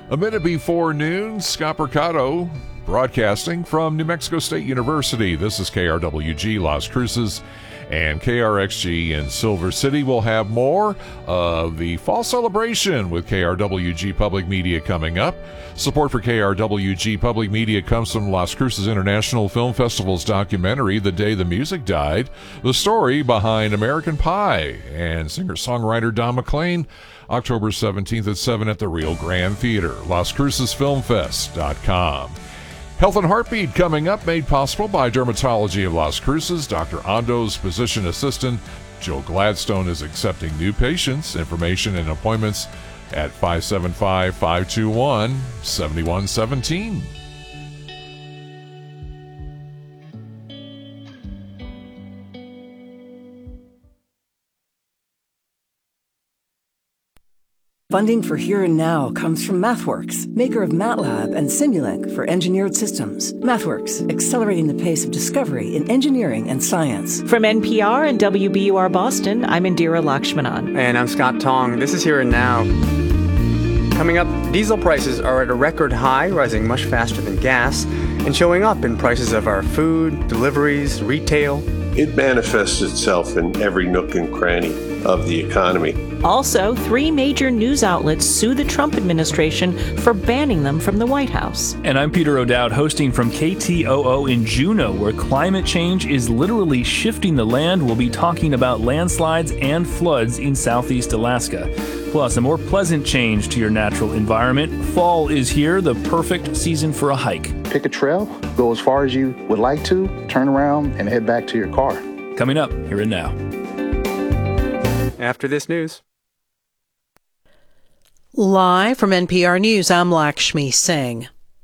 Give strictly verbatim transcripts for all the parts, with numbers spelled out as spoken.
A minute before noon, Scott Mercado broadcasting from New Mexico State University. This is K R W G Las Cruces and K R X G in Silver City. We'll have more of the fall celebration with K R W G Public Media coming up. Support for K R W G Public Media comes from Las Cruces International Film Festival's documentary, The Day the Music Died, the story behind American Pie, and singer-songwriter Don McLean, October seventeenth at seven at the Rio Grande Theater, las cruces film fest dot com. Health and Heartbeat coming up, made possible by Dermatology of Las Cruces. Doctor Ando's physician assistant, Joe Gladstone, is accepting new patients. Information and appointments at five seven five, five two one, seven one one seven. Funding for Here and Now comes from MathWorks, maker of MATLAB and Simulink for engineered systems. MathWorks, accelerating the pace of discovery in engineering and science. From N P R and W B U R Boston, I'm Indira Lakshmanan. And I'm Scott Tong. This is Here and Now. Coming up, diesel prices are at a record high, rising much faster than gas, and showing up in prices of our food, deliveries, retail. It manifests itself in every nook and cranny of the economy. Also, three major news outlets sue the Trump administration for banning them from the White House. And I'm Peter O'Dowd, hosting from K T O O in Juneau, where climate change is literally shifting the land. We'll be talking about landslides and floods in southeast Alaska. Plus, a more pleasant change to your natural environment. Fall is here, the perfect season for a hike. Pick a trail, go as far as you would like to, turn around, and head back to your car. Coming up, Here and Now. After this news. Live from N P R News, I'm Lakshmi Singh.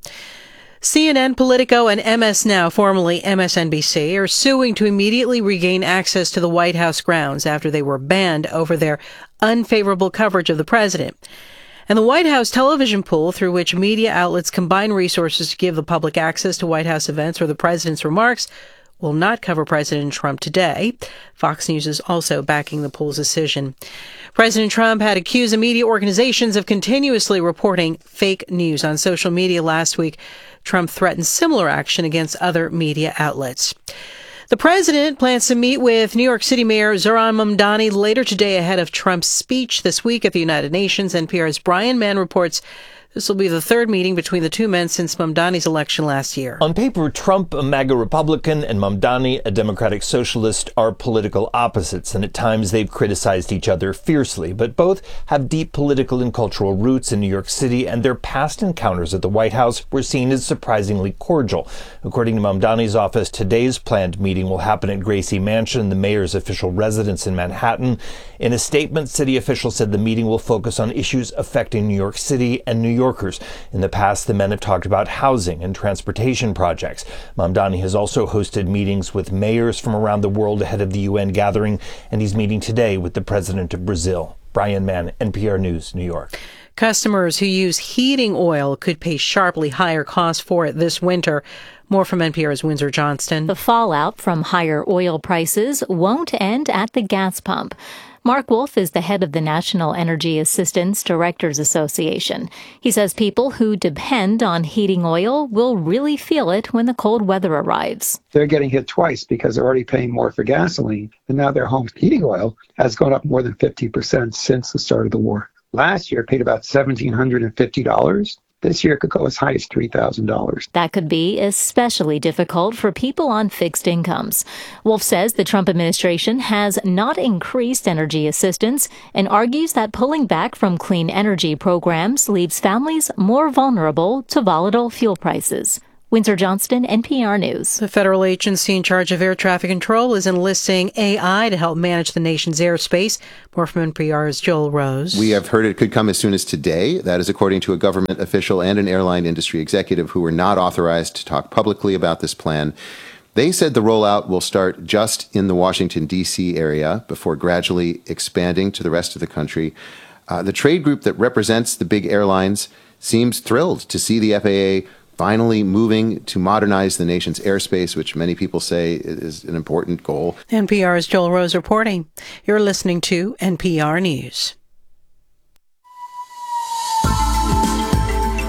C N N, Politico, and M S Now, formerly M S N B C, are suing to immediately regain access to the White House grounds after they were banned over their unfavorable coverage of the president. And the White House television pool, through which media outlets combine resources to give the public access to White House events or the president's remarks, will not cover President Trump today. Fox News is also backing the pool's decision. President Trump had accused the media organizations of continuously reporting fake news on social media last week. Trump threatened similar action against other media outlets. The president plans to meet with New York City Mayor Zohran Mamdani later today ahead of Trump's speech this week at the United Nations. N P R's Brian Mann reports this will be the third meeting between the two men since Mamdani's election last year. On paper, Trump, a MAGA Republican, and Mamdani, a Democratic Socialist, are political opposites, and at times they've criticized each other fiercely. But both have deep political and cultural roots in New York City, and their past encounters at the White House were seen as surprisingly cordial. According to Mamdani's office, today's planned meeting will happen at Gracie Mansion, the mayor's official residence in Manhattan. In a statement, city officials said the meeting will focus on issues affecting New York City and New York. In the past, the men have talked about housing and transportation projects. Mamdani has also hosted meetings with mayors from around the world ahead of the U N gathering, and he's meeting today with the president of Brazil. Brian Mann, N P R News, New York. Customers who use heating oil could pay sharply higher costs for it this winter. More from N P R's Windsor Johnston. The fallout from higher oil prices won't end at the gas pump. Mark Wolf is the head of the National Energy Assistance Directors Association. He says people who depend on heating oil will really feel it when the cold weather arrives. They're getting hit twice because they're already paying more for gasoline, and now their home heating oil has gone up more than fifty percent since the start of the war. Last year, it paid about one thousand seven hundred fifty dollars. This year, it could go as high as three thousand dollars. That could be especially difficult for people on fixed incomes. Wolf says the Trump administration has not increased energy assistance and argues that pulling back from clean energy programs leaves families more vulnerable to volatile fuel prices. Windsor Johnston, N P R News. The federal agency in charge of air traffic control is enlisting A I to help manage the nation's airspace. More from N P R's Joel Rose. We have heard it could come as soon as today. That is according to a government official and an airline industry executive who were not authorized to talk publicly about this plan. They said the rollout will start just in the Washington, D C area before gradually expanding to the rest of the country. Uh, the trade group that represents the big airlines seems thrilled to see the F A A finally moving to modernize the nation's airspace, which many people say is an important goal. N P R's Joel Rose reporting. You're listening to N P R News.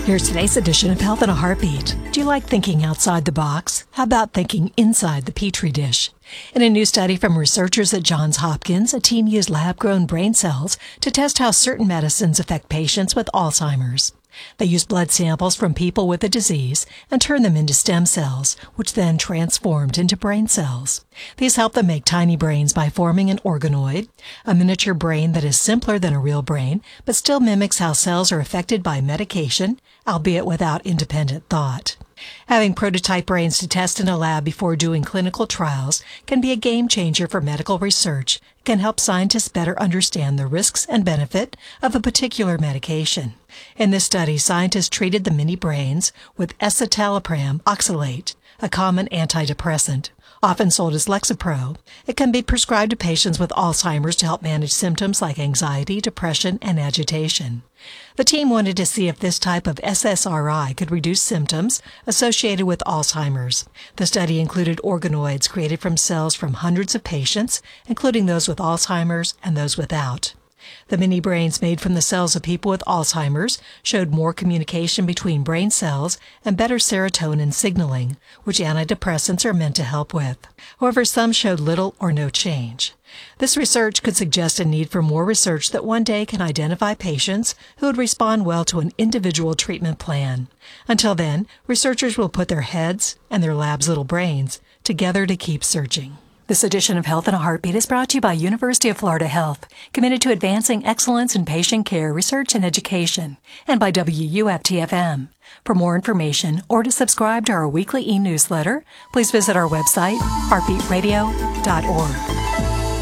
Here's today's edition of Health in a Heartbeat. Do you like thinking outside the box? How about thinking inside the Petri dish? In a new study from researchers at Johns Hopkins, a team used lab-grown brain cells to test how certain medicines affect patients with Alzheimer's. They used blood samples from people with the disease and turned them into stem cells, which then transformed into brain cells. These help them make tiny brains by forming an organoid, a miniature brain that is simpler than a real brain, but still mimics how cells are affected by medication, albeit without independent thought. Having prototype brains to test in a lab before doing clinical trials can be a game changer for medical research. It can help scientists better understand the risks and benefit of a particular medication. In this study, scientists treated the mini brains with escitalopram oxalate, a common antidepressant. Often sold as Lexapro, it can be prescribed to patients with Alzheimer's to help manage symptoms like anxiety, depression, and agitation. The team wanted to see if this type of S S R I could reduce symptoms associated with Alzheimer's. The study included organoids created from cells from hundreds of patients, including those with Alzheimer's and those without. The mini brains made from the cells of people with Alzheimer's showed more communication between brain cells and better serotonin signaling, which antidepressants are meant to help with. However, some showed little or no change. This research could suggest a need for more research that one day can identify patients who would respond well to an individual treatment plan. Until then, researchers will put their heads and their lab's little brains together to keep searching. This edition of Health in a Heartbeat is brought to you by University of Florida Health, committed to advancing excellence in patient care, research, and education, and by W U F T F M. For more information or to subscribe to our weekly e-newsletter, please visit our website, heartbeat radio dot org.